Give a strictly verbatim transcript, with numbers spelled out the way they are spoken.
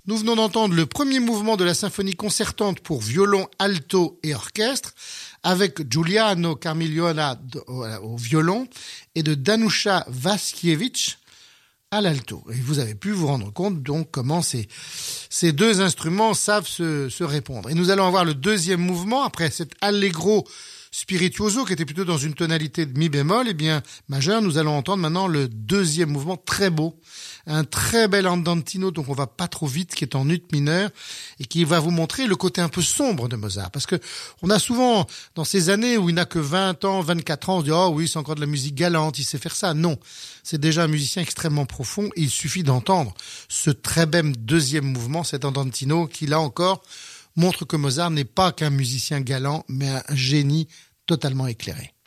Nous venons d'entendre le premier mouvement de la symphonie concertante pour violon, alto et orchestre, avec Giuliano Carmiglione au violon et de Danuša Vaskiewicz à l'alto. Et vous avez pu vous rendre compte donc comment ces, ces deux instruments savent se, se répondre. Et nous allons avoir le deuxième mouvement, après cet allegro spirituoso qui était plutôt dans une tonalité de mi bémol, eh bien majeur, nous allons entendre maintenant le deuxième mouvement très beau, un très bel andantino, donc on va pas trop vite, qui est en ut mineur et qui va vous montrer le côté un peu sombre de Mozart, parce que on a souvent dans ces années où il n'a que vingt ans, vingt-quatre ans, on se dit oh oui c'est encore de la musique galante, il sait faire ça. Non, c'est déjà un musicien extrêmement profond et il suffit d'entendre ce très bel deuxième mouvement, cet andantino qui là encore montre que Mozart n'est pas qu'un musicien galant, mais un génie totalement éclairé.